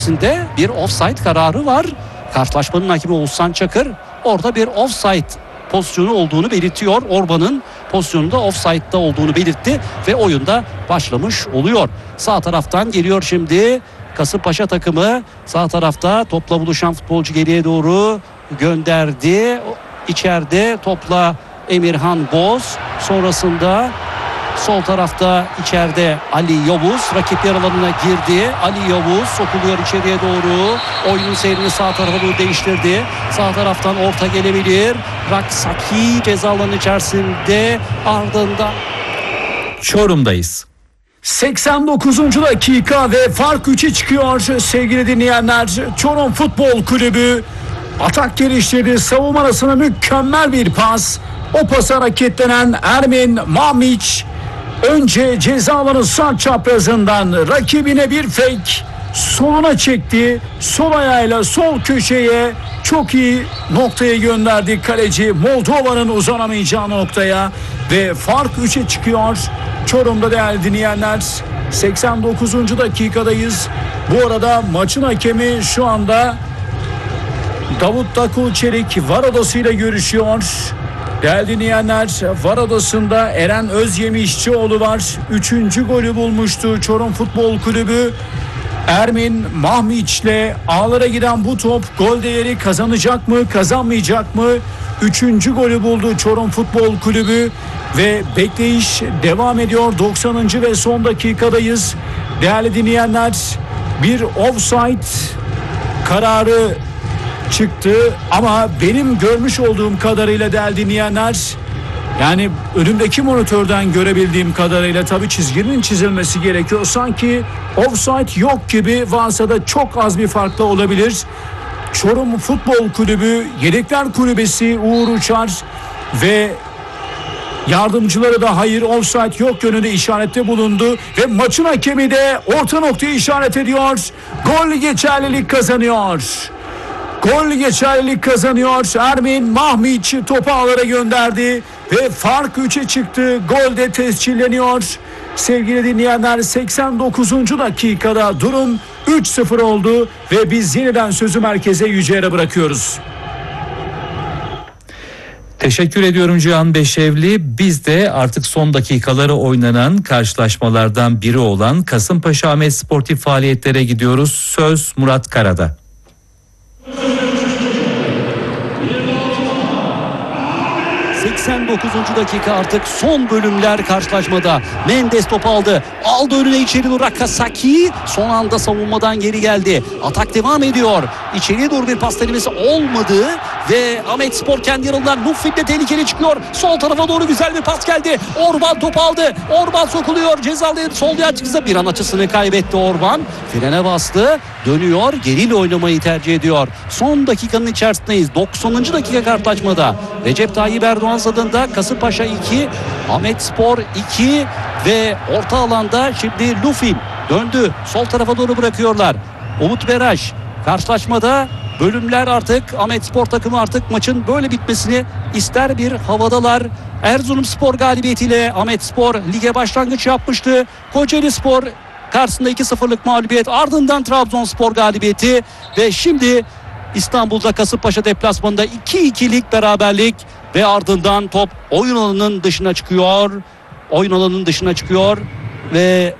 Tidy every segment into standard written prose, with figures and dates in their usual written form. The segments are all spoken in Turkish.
bir offside kararı var. Karşılaşmanın hakemi Oğuzhan Çakır orada bir offside pozisyonu olduğunu belirtiyor. Orban'ın pozisyonunda offside'da olduğunu belirtti ve oyunda başlamış oluyor. Sağ taraftan geliyor şimdi Kasımpaşa takımı. Sağ tarafta topla buluşan futbolcu geriye doğru gönderdi. İçeride topla Emirhan Boz. Sonrasında sol tarafta içeride Ali Yavuz rakip yer alanına girdi. Ali Yavuz sokuluyor içeriye doğru. Oyunun seyrini sağ tarafa doğru değiştirdi. Sağ taraftan orta gelebilir. Raksaki ceza alanı içerisinde, ardından Çorum'dayız. 89. dakika ve fark 3'e çıkıyor sevgili dinleyenler. Çorum Futbol Kulübü atak geliştirdi. Savunma arasına mükemmel bir pas. O pasa hareketlenen Ermin Mahmiç önce ceza alanı sağ çaprazından rakibine bir fake, soluna çekti. Sol ayağıyla sol köşeye çok iyi noktaya gönderdi kaleci, Moldova'nın uzanamayacağı noktaya ve fark 3'e çıkıyor. Çorum'da değerli dinleyenler, 89. dakikadayız. Bu arada maçın hakemi şu anda Davut Takul Çelik var odasıyla görüşüyor. Değerli dinleyenler, var odasında Eren Özyemişçioğlu var. 3. golü bulmuştu Çorum Futbol Kulübü. Ermin Mahmiç'le ağlara giden bu top gol değeri kazanacak mı, kazanmayacak mı? 3. golü buldu Çorum Futbol Kulübü ve bekleyiş devam ediyor. 90. ve son dakikadayız. Değerli dinleyenler, bir offside kararı çıktı ama benim görmüş olduğum kadarıyla değerli dinleyenler, yani önümdeki monitörden görebildiğim kadarıyla tabii çizginin çizilmesi gerekiyor. Sanki offside yok gibi, varsa da çok az bir farkla olabilir. Çorum Futbol Kulübü Yedekler Kulübesi Uğur Uçar ve yardımcıları da hayır offside yok yönünde işarette bulundu ve maçın hakemi de orta noktayı işaret ediyor. Gol geçerlilik kazanıyor. Gol geçerlilik kazanıyor. Ermin Mahmiç topu ağlara gönderdi ve fark 3'e çıktı. Gol de tescilleniyor. Sevgili dinleyenler, 89. dakikada durum 3-0 oldu ve biz yeniden sözü merkeze Yücel'e bırakıyoruz. Teşekkür ediyorum Cihan Beşevli. Biz de artık son dakikaları oynanan karşılaşmalardan biri olan Kasımpaşa Ahmet sportif faaliyetlere gidiyoruz. Söz Murat Kara'da. 89. dakika, artık son bölümler karşılaşmada. Mendes top aldı. Aldı önüne içeri doğru Rakasaki. Son anda savunmadan geri geldi. Atak devam ediyor. İçeriye doğru bir pas denemesi olmadı. Ve Ahmetspor kendi yanından Luffy de tehlikeli çıkıyor. Sol tarafa doğru güzel bir pas geldi. Orban top aldı. Orban sokuluyor. Cezalı sol yan çıksa bir an açısını kaybetti Orban. Frene bastı. Dönüyor. Geriyle oynamayı tercih ediyor. Son dakikanın içerisindeyiz. 90. dakika karşılaşmada. Recep Tayyip Erdoğan adında Kasımpaşa 2, Ahmetspor 2 ve orta alanda şimdi Luffy döndü. Sol tarafa doğru bırakıyorlar. Umut Beraj karşılaşmada. Bölümler artık, Ahmetspor takımı artık maçın böyle bitmesini ister bir havadalar. Erzurumspor galibiyetiyle Ahmetspor lige başlangıç yapmıştı. Kocaelispor karşısında 2-0'lık mağlubiyet, ardından Trabzonspor galibiyeti ve şimdi İstanbul'da Kasımpaşa deplasmanında 2-2'lik beraberlik ve ardından top oyun alanının dışına çıkıyor. Oyun alanının dışına çıkıyor ve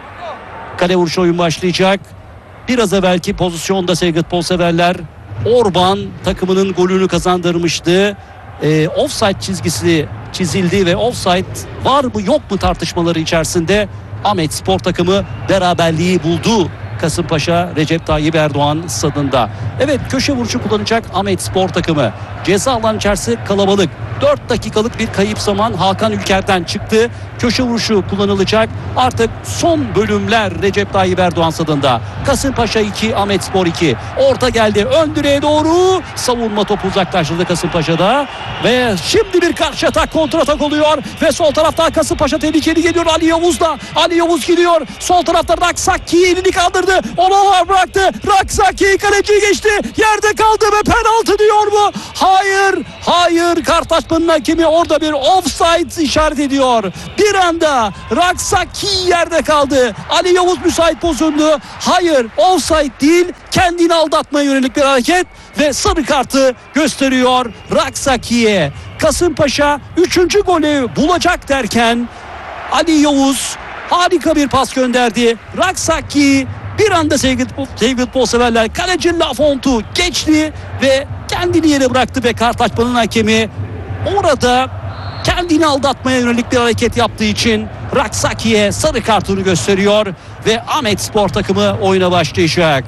kale vuruşu oyun başlayacak. Biraz evvelki pozisyonda sevgili futbol severler, Orban takımının golünü kazandırmıştı. Offside çizgisi çizildi ve offside var mı yok mu tartışmaları içerisinde Ahmetspor takımı beraberliği buldu. Kasımpaşa Recep Tayyip Erdoğan stadında. Evet, köşe vuruşu kullanacak Ahmetspor takımı. Ceza alan içerisi kalabalık. 4 dakikalık bir kayıp zaman Hakan Ülker'den çıktı. Köşe vuruşu kullanılacak. Artık son bölümler Recep Tayyip Erdoğan stadında. Kasımpaşa 2, Ahmetspor 2. Orta geldi ön direğe doğru. Savunma topu uzaklaştırdı Kasımpaşa'da. Ve şimdi bir karşı atak, kontratak oluyor. Ve sol tarafta Kasımpaşa tehlikeli geliyor. Ali Yavuz'da. Ali Yavuz gidiyor. Sol tarafta Raksaki elini kaldırdı. Ona bıraktı. Raksaki kaleciyi geçti. Yerde kaldı ve penaltı diyor mu? Hayır. Hayır. Kartaşmanın hakemi orada bir offside işaret ediyor. Bir Bir anda Raksaki yerde kaldı. Ali Yavuz müsait pozisyondu. Hayır, offside değil, kendini aldatmaya yönelik bir hareket ve sarı kartı gösteriyor Raksaki'ye. Kasımpaşa 3. golü bulacak derken Ali Yavuz harika bir pas gönderdi. Raksaki bir anda sevgili futbol severler, kaleci Lafont'u geçti ve kendini yere bıraktı ve Kartaşman'ın hakemi orada kendini aldatmaya yönelik bir hareket yaptığı için Raksaki'ye sarı kartını gösteriyor ve Ahmetspor takımı oyuna başlayacak.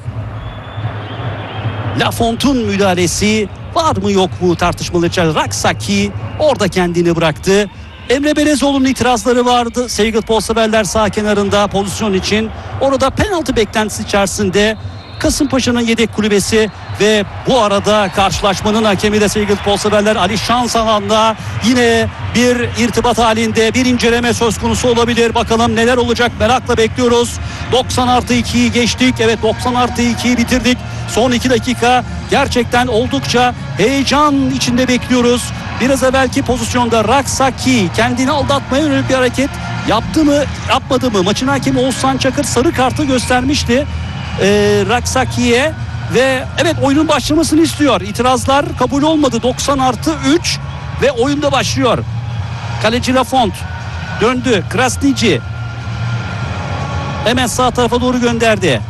Lafont'un müdahalesi var mı yok mu tartışmalı. Raksaki orada kendini bıraktı. Emre Belezoğlu'nun itirazları vardı sevgili futbol severler sağ kenarında pozisyon için. Orada penaltı beklentisi içerisinde Kasımpaşa'nın yedek kulübesi ve bu arada karşılaşmanın hakemi de sevgili futbol severler Ali Şansalan'la yine bir irtibat halinde, bir inceleme söz konusu olabilir. Bakalım neler olacak, merakla bekliyoruz. 90+2'yi geçtik. Evet, 90+2'yi bitirdik. Son 2 dakika gerçekten oldukça heyecan içinde bekliyoruz. Biraz evvelki pozisyonda Raksaki kendini aldatmaya yönelik bir hareket yaptı mı yapmadı mı? Maçın hakemi Oğuzhan Çakır sarı kartı göstermişti Raksaki'ye ve evet, oyunun başlamasını istiyor. İtirazlar kabul olmadı. 90+3 ve oyunda başlıyor. Kaleci Lafont döndü. Krasnici hemen sağ tarafa doğru gönderdi.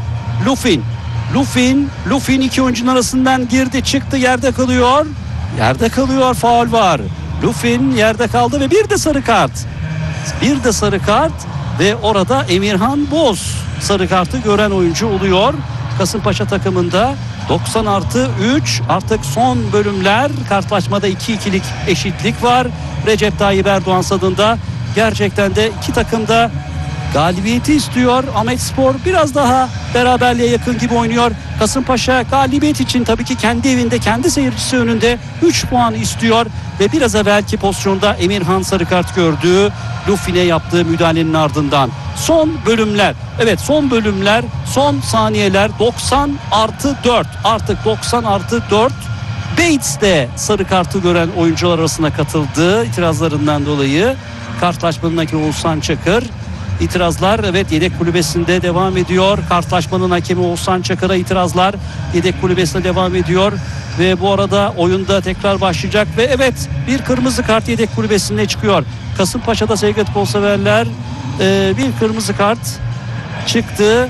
Lufin iki oyuncunun arasından girdi, çıktı, yerde kalıyor. Yerde kalıyor, faul var. Lufin yerde kaldı ve bir de sarı kart ve orada Emirhan Boz sarı kartı gören oyuncu oluyor. Kasımpaşa takımında 90+3 artık son bölümler. Karşılaşmada 2-2'lik eşitlik var. Recep Tayyip Erdoğan stadında gerçekten de iki takım da galibiyeti istiyor. Ahmetspor biraz daha beraberliğe yakın gibi oynuyor. Kasımpaşa galibiyet için tabii ki kendi evinde, kendi seyircisi önünde 3 puan istiyor ve biraz evvelki pozisyonda Emirhan sarı kart gördü. Lufin'e yaptığı müdahalenin ardından. Son bölümler. Evet, son saniyeler 90+4. Artık 90+4. Bates de sarı kartı gören oyuncular arasına katıldı itirazlarından dolayı. Karşılaşmanın hakemi Oğuzhan Çakır. İtirazlar evet yedek kulübesinde devam ediyor. Karşılaşmanın hakemi Oğuzhan Çakır'a itirazlar yedek kulübesinde devam ediyor. Ve bu arada oyunda tekrar başlayacak. Ve evet, bir kırmızı kart yedek kulübesinde çıkıyor. Kasımpaşa'da sevgili futbol severler bir kırmızı kart çıktı.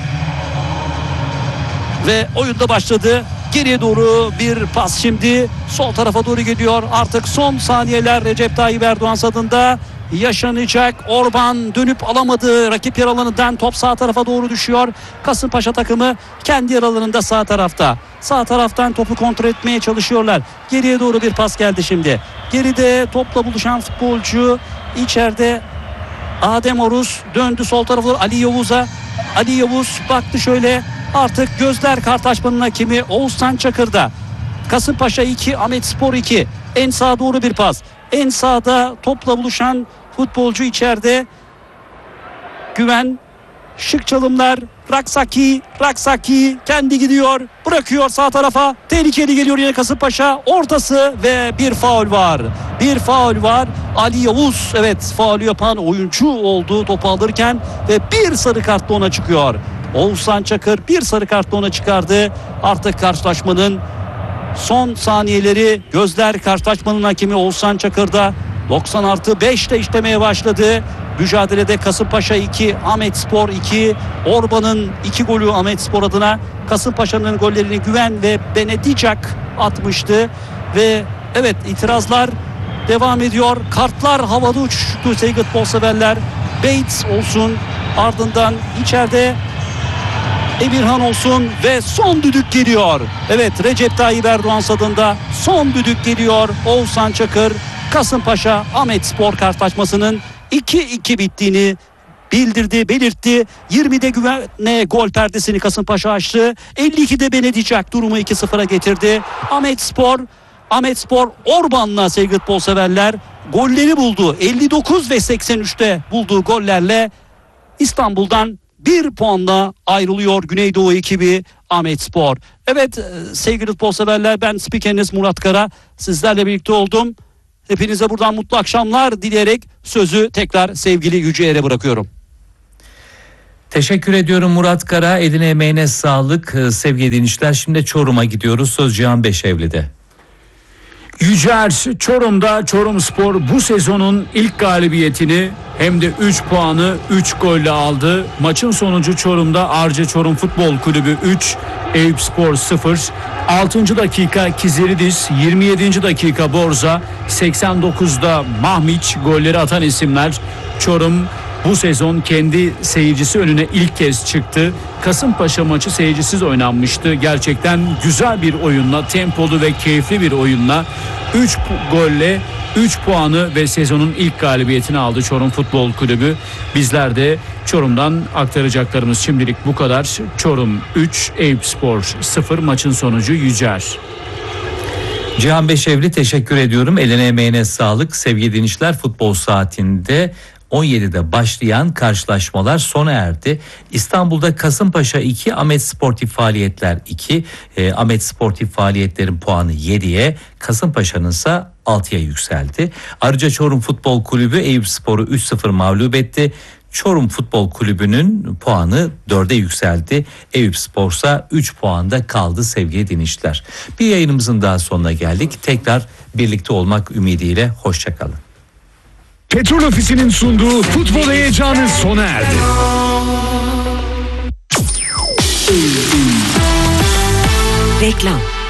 Ve oyunda başladı. Geriye doğru bir pas şimdi. Sol tarafa doğru gidiyor. Artık son saniyeler Recep Tayyip Erdoğan stadında yaşanacak. Orban dönüp alamadı. Rakip yer alanından top sağ tarafa doğru düşüyor. Kasımpaşa takımı kendi yer alanında sağ tarafta. Sağ taraftan topu kontrol etmeye çalışıyorlar. Geriye doğru bir pas geldi şimdi. Geride topla buluşan futbolcu içeride Adem Oruz döndü sol tarafa doğru Ali Yavuz'a. Ali Yavuz baktı şöyle. Artık gözler karşılaşmanın hakemi Oğuzhan Çakır'da. Kasımpaşa 2, Ahmetspor 2. En sağa doğru bir pas. En sağda topla buluşan futbolcu içeride. Güven, şık çalımlar. Raksaki kendi gidiyor. Bırakıyor sağ tarafa. Tehlikeli geliyor yine Kasımpaşa. Ortası ve bir faul var. Ali Yavuz evet faul yapan oyuncu oldu topu alırken ve bir sarı kartla ona çıkıyor. Oğuzhan Çakır bir sarı kartla ona çıkardı. Artık karşılaşmanın son saniyeleri, gözler karşılaşmanın hakemi Oğuzhan Çakır'da. 90+5'te işlemeye başladı. Mücadelede Kasımpaşa 2, Ahmetspor 2. Orban'ın 2 golü Ahmetspor adına. Kasımpaşa'nın gollerini Güven ve Benedicak atmıştı. Ve evet, itirazlar devam ediyor. Kartlar havada uçuştu sevgili futbol severler. Bates olsun, ardından içeride Emirhan olsun ve son düdük geliyor. Evet, Recep Tayyip Erdoğan stadında son düdük geliyor. Oğuzhan Çakır Kasımpaşa Ahmetspor karşılaşmasının 2-2 bittiğini belirtti. 20'de Güven'e gol perdesini Kasımpaşa açtı. 52'de Benedicak durumu 2-0'a getirdi. Ahmetspor Orban'la sevgili futbol severler golleri buldu. 59 ve 83'te bulduğu gollerle İstanbul'dan 1 puanla ayrılıyor Güneydoğu ekibi Ahmetspor. Evet sevgili futbol severler, ben spikeriniz Murat Kara. Sizlerle birlikte oldum. Hepinize buradan mutlu akşamlar dileyerek sözü tekrar sevgili Yüce Er'e bırakıyorum. Teşekkür ediyorum Murat Kara. Eline emeğine sağlık sevgili dinleyiciler. Şimdi Çorum'a gidiyoruz. Söz Cihan Beşevli'de. Yücer Çorum'da Çorumspor bu sezonun ilk galibiyetini hem de 3 puanı 3 golle aldı. Maçın sonucu Çorum'da Arca Çorum Futbol Kulübü 3, Eyüpspor 0. 6. dakika Kiziridis, 27. dakika Borza, 89'da Mahmiç golleri atan isimler. Çorum bu sezon kendi seyircisi önüne ilk kez çıktı. Kasımpaşa maçı seyircisiz oynanmıştı. Gerçekten güzel bir oyunla, tempolu ve keyifli bir oyunla 3 golle 3 puanı ve sezonun ilk galibiyetini aldı Çorum Futbol Kulübü. Bizler de Çorum'dan aktaracaklarımız şimdilik bu kadar. Çorum 3, Eyüpspor 0, maçın sonucu Yücer. Cihan Beşevli teşekkür ediyorum. Eline emeğine sağlık. Sevgili dinleyiciler, futbol saatinde 17'de başlayan karşılaşmalar sona erdi. İstanbul'da Kasımpaşa 2, Ahmet Sportif Faaliyetler 2. Ahmet Sportif Faaliyetler'in puanı 7'ye, Kasımpaşa'nın ise 6'ya yükseldi. Ayrıca Çorum Futbol Kulübü Eyüpspor'u 3-0 mağlup etti. Çorum Futbol Kulübü'nün puanı 4'e yükseldi. Eyüpspor ise 3 puanda kaldı sevgili dinleyiciler. Bir yayınımızın daha sonuna geldik. Tekrar birlikte olmak ümidiyle hoşçakalın. Petrol Ofisi'nin sunduğu futbol heyecanı sona erdi. Reklam.